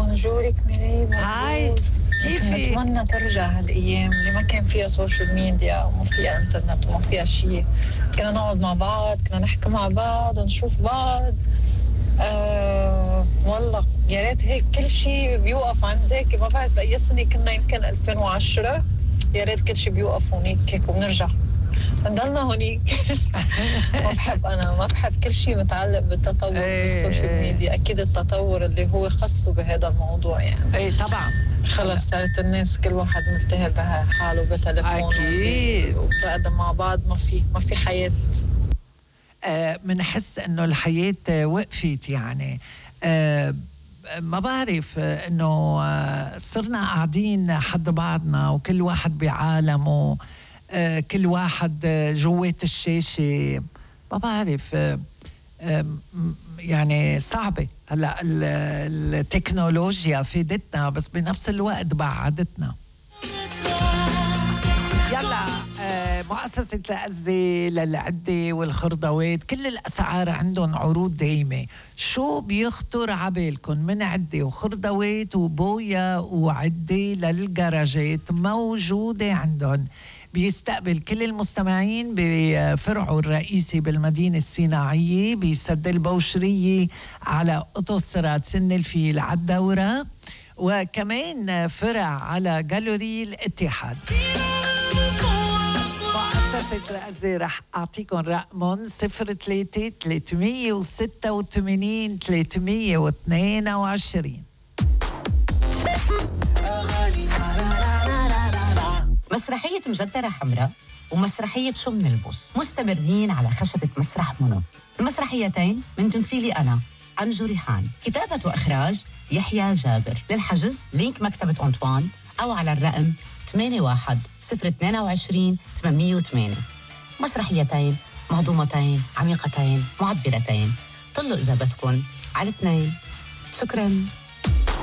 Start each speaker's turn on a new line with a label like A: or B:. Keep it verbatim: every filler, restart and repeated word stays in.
A: بونجورك ميري.
B: هاي كيفي؟
A: نتمنى ترجع هالأيام اللي ما كان فيها سوشيال ميديا وما فيها انترنت وما فيها شيء. كنا نقعد مع بعض، كنا نحكي مع بعض، نشوف بعض. آه والله يا ريت هيك كل شيء بيوقف عند هيك. ما بعرف بأي سنة كنا، يمكن ألفين وعشرة. يا ريت كل شيء بيوقف هونيك هيك وبنرجع نضلنا هونيك. ما بحب أنا ما بحب كل شيء متعلق بالتطور بالسوشيال ميديا. أكيد التطور اللي هو خاصه بهذا الموضوع يعني.
B: ايه طبعا.
A: خلص صارت الناس كل واحد ملتهي بحاله بتليفونه.
B: أكيد.
A: وبقعد مع بعض ما في ما في حياة.
B: بنحس انه الحياة وقفت يعني. أه ما بعرف انه صرنا قاعدين حد بعضنا وكل واحد بعالمه. أه كل واحد جوات الشاشة. ما بعرف. أه يعني صعبة. هلا التكنولوجيا فادتنا بس بنفس الوقت بعدتنا. يلا آه مؤسسة الأزي للعدة والخردوات كل الأسعار عندهم عروض دايمة. شو بيخطر عبالكم من عدة وخردوات وبويا وعدة للجراجات موجودة عندهم. بيستقبل كل المستمعين بفرعه الرئيسي بالمدينة الصناعية بسد البوشرية على أوتوستراد سن الفيل على الدورة، وكمان فرع على جالوري الاتحاد. مؤسسة الأزي رح أعطيكم رقم صفر ثلاثة ثلاثمية وستة وثمانين ثلاثمية واثنين وعشرين.
C: مسرحية مجدرة حمراء ومسرحية شو منلبس مستمرين على خشبة مسرح منو. المسرحيتين من تمثيلي أنا أنجو ريحان، كتابة وإخراج يحيى جابر. للحجز لينك مكتبة أنطوان أو على الرقم ثمانية واحد صفر اثنين عشرين ثمانمية وثمانية. مسرحيتين مهضومتين عميقتين معبرتين. طلوا إذا بدكن على الاثنين. شكراً.